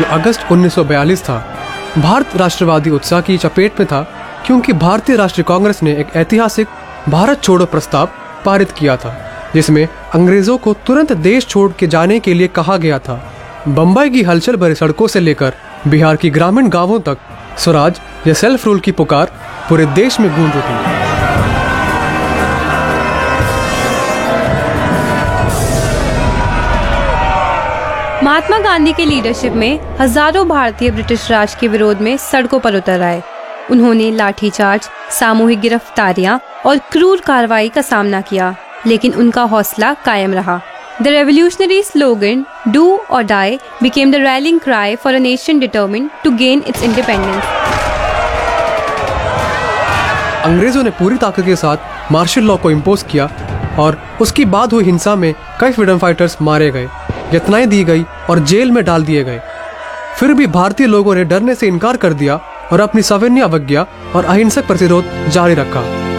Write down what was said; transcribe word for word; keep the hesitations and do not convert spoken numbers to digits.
ये अगस्त उन्नीस सौ बयालीस था। भारत राष्ट्रवादी उत्साह की चपेट में था क्योंकि भारतीय राष्ट्रीय कांग्रेस ने एक ऐतिहासिक भारत छोड़ो प्रस्ताव पारित किया था, जिसमें अंग्रेजों को तुरंत देश छोड़ के जाने के लिए कहा गया था। बम्बई की हलचल भरी सड़कों से लेकर बिहार की ग्रामीण गांवों तक स्वराज या सेल्फ रूल की पुकार पूरे देश में गूंज उठी। महात्मा गांधी के लीडरशिप में हजारों भारतीय ब्रिटिश राज के विरोध में सड़कों पर उतर आए। उन्होंने लाठीचार्ज, सामूहिक गिरफ्तारियां और क्रूर कार्रवाई का सामना किया, लेकिन उनका हौसला कायम रहा। The revolutionary slogan "Do or Die" became the rallying cry for a nation determined to gain its independence. अंग्रेजों ने पूरी ताकत के साथ मार्शल लॉ को इम्पोज किया और उसकी बाद हुई हिंसा में कई फ्रीडम फाइटर्स मारे गए, यत्नाएं दी गई और जेल में डाल दिए गए। फिर भी भारतीय लोगों ने डरने से इनकार कर दिया और अपनी सविनय अवज्ञा और अहिंसक प्रतिरोध जारी रखा।